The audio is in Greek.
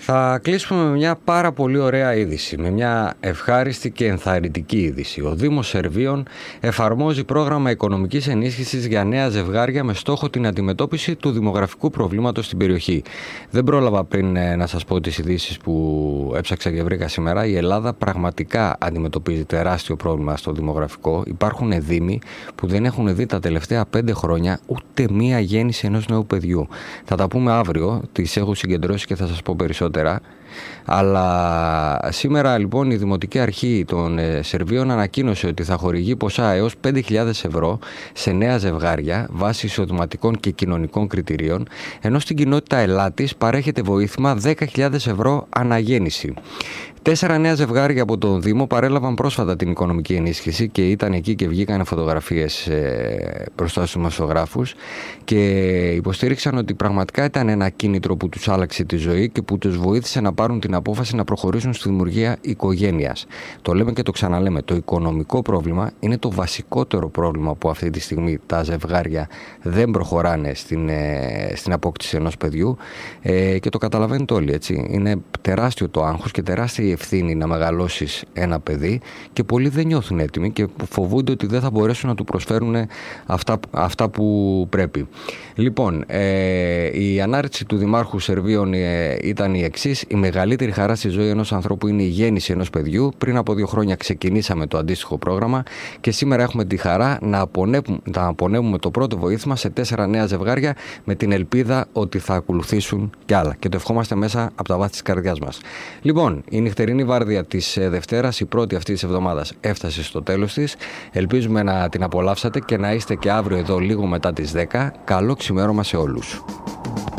Θα κλείσουμε με μια πάρα πολύ ωραία είδηση, με μια ευχάριστη και ενθαρρυντική είδηση. Ο Δήμος Σερβίων εφαρμόζει πρόγραμμα οικονομικής ενίσχυσης για νέα ζευγάρια με στόχο την αντιμετώπιση του δημογραφικού προβλήματος στην περιοχή. Δεν πρόλαβα πριν να σας πω τις ειδήσεις που έψαξα και βρήκα σήμερα. Η Ελλάδα πραγματικά αντιμετωπίζει τεράστιο πρόβλημα στο δημογραφικό. Υπάρχουν δήμοι που δεν έχουν δει τα τελευταία 5 χρόνια ούτε μία γέννηση ενός νέου παιδιού. Θα τα πούμε αύριο, τις έχω συγκεντρώσει και θα σας πω περισσότερα. Αλλά σήμερα λοιπόν η Δημοτική Αρχή των Σερβίων ανακοίνωσε ότι θα χορηγεί ποσά έως 5.000 ευρώ σε νέα ζευγάρια βάσει εισοδηματικών και κοινωνικών κριτηρίων, ενώ στην κοινότητα Ελάτης παρέχεται βοήθημα 10.000 ευρώ αναγέννηση. 4 νέα ζευγάρια από τον Δήμο παρέλαβαν πρόσφατα την οικονομική ενίσχυση και ήταν εκεί και βγήκαν φωτογραφίες μπροστά στους δημοσιογράφους και υποστήριξαν ότι πραγματικά ήταν ένα κίνητρο που τους άλλαξε τη ζωή και που τους βοήθησε να πάρουν την απόφαση να προχωρήσουν στη δημιουργία οικογένειας. Το λέμε και το ξαναλέμε, το οικονομικό πρόβλημα είναι το βασικότερο πρόβλημα που αυτή τη στιγμή τα ζευγάρια δεν προχωράνε στην απόκτηση ενός παιδιού και το καταλαβαίνετε όλοι, έτσι. Είναι τεράστιο το άγχος και τεράστια ευθύνη να μεγαλώσεις ένα παιδί και πολλοί δεν νιώθουν έτοιμοι και φοβούνται ότι δεν θα μπορέσουν να του προσφέρουν αυτά που πρέπει. Λοιπόν, η ανάρτηση του Δημάρχου Σερβίων ήταν η εξής: η μεγαλύτερη χαρά στη ζωή ενός ανθρώπου είναι η γέννηση ενός παιδιού. Πριν από 2 χρόνια ξεκινήσαμε το αντίστοιχο πρόγραμμα και σήμερα έχουμε τη χαρά να απονέμουμε το πρώτο βοήθημα σε 4 νέα ζευγάρια με την ελπίδα ότι θα ακολουθήσουν κι άλλα και το ευχόμαστε μέσα από τα βάθη της καρδιάς μας. Λοιπόν, η νυχτερινή βάρδια της Δευτέρας, η πρώτη αυτής της εβδομάδας, έφτασε στο τέλος της. Ελπίζουμε να την απολαύσατε και να είστε και αύριο εδώ λίγο μετά τις 10. Καλό ξημέρωμα σε όλους.